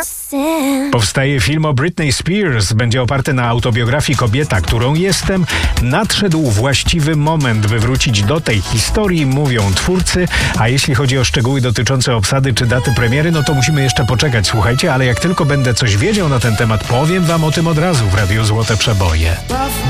Powstaje film o Britney Spears. Będzie oparty na autobiografii Kobieta, którą jestem. Nadszedł właściwy moment, by wrócić do tej historii, mówią twórcy. A jeśli chodzi o szczegóły dotyczące obsady czy daty premiery, no to musimy jeszcze poczekać, słuchajcie, ale jak tylko będę coś wiedział na ten temat, powiem wam o tym od razu w Radiu Złote Przeboje.